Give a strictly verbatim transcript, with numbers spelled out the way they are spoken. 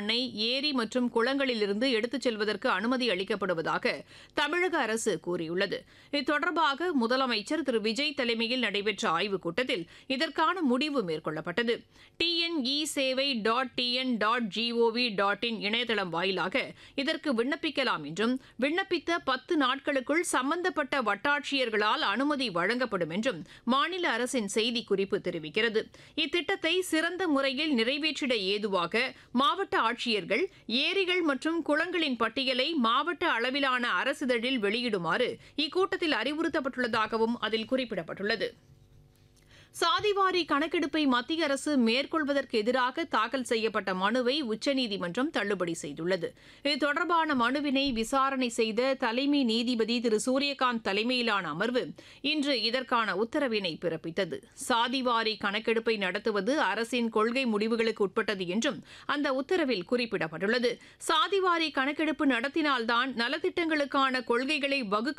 மண்ணை ஏரி மற்றும் குளங்களிலிருந்து எடுத்துச் செல்வதற்கு அனுமதி அளிக்கப்படுவதாக தமிழக அரசு கூறியுள்ளது. இது தொடர்பாக முதலமைச்சர் திரு விஜய் தலைமையில் நடைபெற்ற ஆய்வுக் கூட்டத்தில் இதற்கான முடிவு மேற்கொள்ளப்பட்டது. டிஎன்இ சேவை dot TN dot gov dot in இணையதளம் வாயிலாக இதற்கு விண்ணப்பிக்கலாம் என்றும் விண்ணப்பித்த பத்து நாட்களுக்குள் சம்பந்தப்பட்ட வட்டாட்சியர்களால் அனுமதி வழங்கப்படும் என்றும் மாநில அரசின் செய்திக்குறிப்பு தெரிவிக்கிறது. இத்திட்டத்தை சிறந்த முறையில் நிறைவேற்றிட ஏதுவாக மாவட்ட ஆட்சியர்கள் ஏரிகள் மற்றும் குளங்களின் பட்டியலை மாவட்ட அளவிலான அரசிதழில் வெளியிடுமாறு இக்கூட்டத்தில் அறிவுறுத்தப்பட்டுள்ளதாகவும் அதில் குறிப்பிடப்பட்டுள்ளது. சாதிவாரி கணக்கெடுப்பை மத்திய அரசு மேற்கொள்வதற்கு எதிராக தாக்கல் செய்யப்பட்ட மனுவை உச்சநீதிமன்றம் தள்ளுபடி செய்துள்ளது. இது தொடர்பான மனுவினை விசாரணை செய்த தலைமை நீதிபதி திரு சூரியகாந்த் தலைமையிலான அமர்வு இன்று இதற்கான உத்தரவினை பிறப்பித்தது. சாதிவாரி கணக்கெடுப்பை நடத்துவது அரசின் கொள்கை முடிவுகளுக்கு உட்பட்டது என்றும் அந்த உத்தரவில் குறிப்பிடப்பட்டுள்ளது. சாதிவாரி கணக்கெடுப்பு நடத்தினால்தான் நலத்திட்டங்களுக்கான கொள்கைகளை வகுக்க